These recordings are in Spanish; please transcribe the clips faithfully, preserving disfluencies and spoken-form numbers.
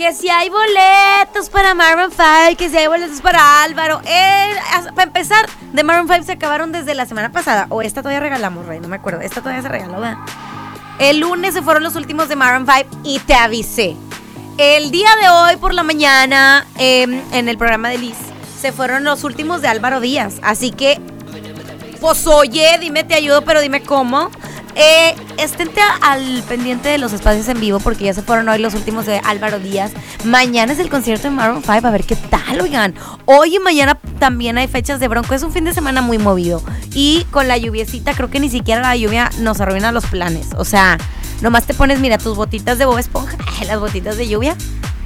Que si hay boletos para Maroon cinco, que si hay boletos para Álvaro. Eh, para empezar, de Maroon cinco se acabaron desde la semana pasada. O esta todavía regalamos, Rey, no me acuerdo. Esta todavía se regaló, ¿verdad? El lunes se fueron los últimos de Maroon cinco y te avisé. El día de hoy por la mañana, eh, en el programa de Liz, se fueron los últimos de Álvaro Díaz. Así que, pues oye, dime te ayudo, pero dime cómo. Eh, estén al pendiente de los espacios en vivo porque ya se fueron hoy los últimos de Álvaro Díaz. Mañana es el concierto de Maroon cinco, a ver qué tal, oigan. Hoy y mañana también hay fechas de Bronco. Es un fin de semana muy movido. Y con la lluviecita, creo que ni siquiera la lluvia nos arruina los planes. O sea, nomás te pones, mira, tus botitas de Bob Esponja, las botitas de lluvia,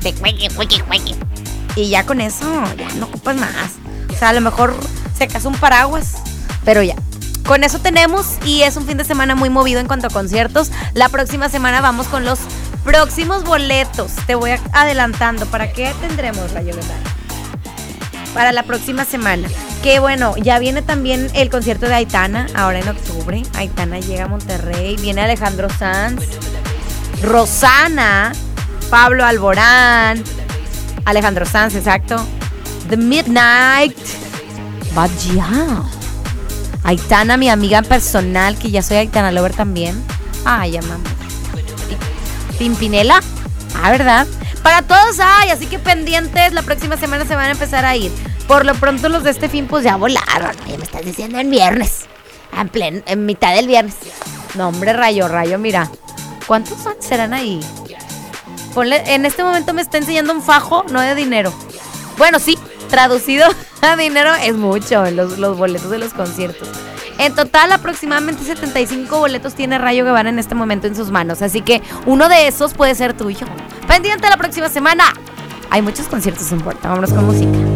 y ya con eso, ya no ocupas más. O sea, a lo mejor se acaso un paraguas, pero ya. Con eso tenemos y es un fin de semana muy movido en cuanto a conciertos. La próxima semana vamos con los próximos boletos. Te voy adelantando. ¿Para qué tendremos, Rayo Verdad? Para la próxima semana. Que bueno, ya viene también el concierto de Aitana, ahora en octubre. Aitana llega a Monterrey. Viene Alejandro Sanz, Rosana, Pablo Alborán, Alejandro Sanz, exacto. The Midnight. But yeah. Aitana, mi amiga personal, que ya soy Aitana Lover también. Ay, ya mamá. Pimpinela. Ah, ¿verdad? Para todos hay, así que pendientes, la próxima semana se van a empezar a ir. Por lo pronto los de este fin pues ya volaron. Ya me estás diciendo en viernes. En, plen, en mitad del viernes. No, hombre, Rayo, Rayo, mira. ¿Cuántos serán ahí? Ponle, en este momento me está enseñando un fajo, no de dinero. Bueno, sí, traducido a dinero es mucho, los, los boletos de los conciertos. En total, aproximadamente setenta y cinco boletos tiene Rayo Guevara en este momento en sus manos. Así que uno de esos puede ser tuyo. Pendiente la próxima semana. Hay muchos conciertos en puerta. Vámonos con música.